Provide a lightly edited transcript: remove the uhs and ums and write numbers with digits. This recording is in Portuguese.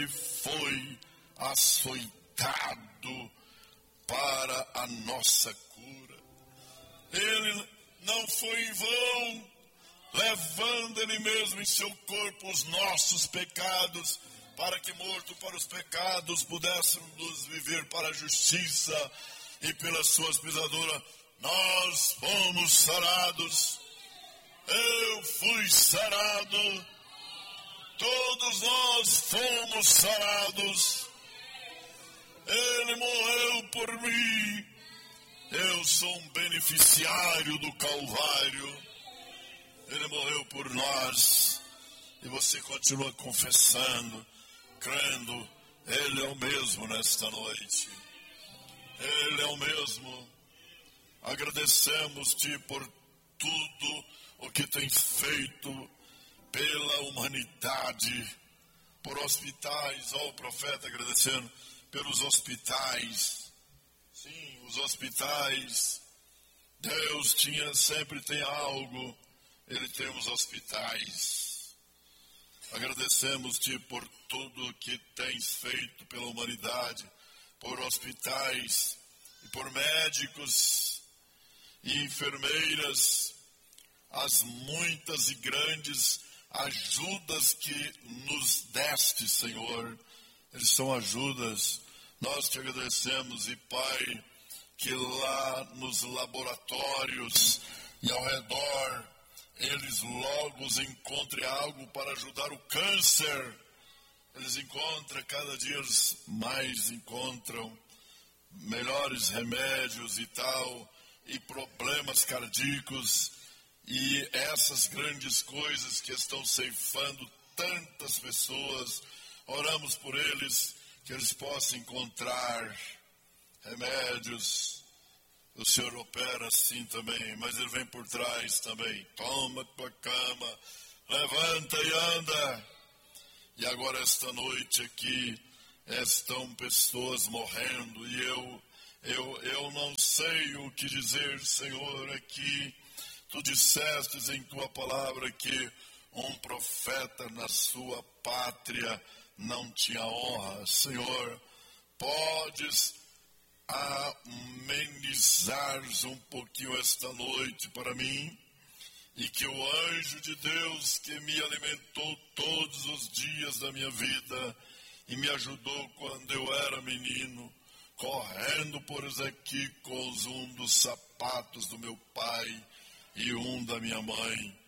ele foi açoitado para a nossa cura. Ele não foi em vão, levando ele mesmo em seu corpo os nossos pecados, para que, morto para os pecados, pudéssemos viver para a justiça, e pelas suas pisaduras nós fomos sarados. Eu fui sarado, todos nós fomos sarados. Ele morreu por mim. Eu sou um beneficiário do Calvário. Ele morreu por nós. E você continua confessando, crendo. Ele é o mesmo nesta noite. Ele é o mesmo. Agradecemos-te por tudo o que tem feito pela humanidade, por hospitais. Ó, o profeta agradecendo pelos hospitais. Sim, os hospitais. Deus sempre tem algo. Ele tem os hospitais. Agradecemos-te por tudo que tens feito pela humanidade, por hospitais e por médicos e enfermeiras, as muitas e grandes ajudas que nos deste, Senhor. Eles são ajudas. Nós te agradecemos, e Pai, que lá nos laboratórios e ao redor, eles logo encontrem algo para ajudar o câncer. Eles encontram, cada dia mais encontram melhores remédios e tal, e problemas cardíacos, e essas grandes coisas que estão ceifando tantas pessoas. Oramos por eles, que eles possam encontrar remédios. O Senhor opera assim também, mas Ele vem por trás também. Toma tua cama, levanta e anda. E agora esta noite aqui estão pessoas morrendo, e eu não sei o que dizer, Senhor, aqui. Tu dissestes em tua palavra que um profeta na sua pátria não tinha honra. Senhor, podes amenizar um pouquinho esta noite para mim, e que o anjo de Deus que me alimentou todos os dias da minha vida e me ajudou quando eu era menino, correndo por aqui com um dos sapatos do meu pai e um da minha mãe,